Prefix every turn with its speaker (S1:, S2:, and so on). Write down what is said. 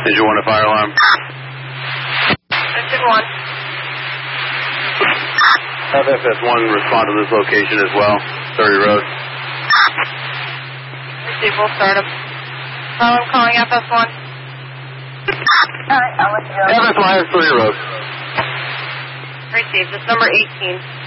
S1: Engine 1 to fire alarm.
S2: Engine 1.
S1: Have FS1 respond to this location as well. Surrey Road.
S2: Receive, we'll start him. I'm calling FS1.
S1: FS1 is Surrey Road.
S2: Received. It's number 18.